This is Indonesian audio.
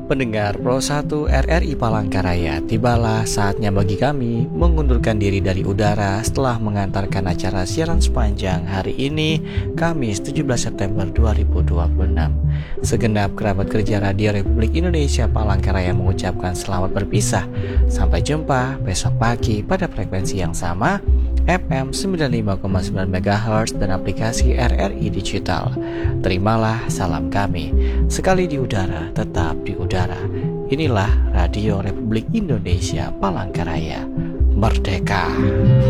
Pendengar Pro 1 RRI Palangkaraya, tibalah saatnya bagi kami mengundurkan diri dari udara setelah mengantarkan acara siaran sepanjang hari ini, Kamis 17 September 2026. Segenap kerabat kerja Radio Republik Indonesia Palangkaraya mengucapkan selamat berpisah. Sampai jumpa besok pagi pada frekuensi yang sama, FM 95,9 MHz dan aplikasi RRI Digital. Terimalah salam kami. Sekali di udara, tetap di udara. Inilah Radio Republik Indonesia Palangkaraya. Merdeka!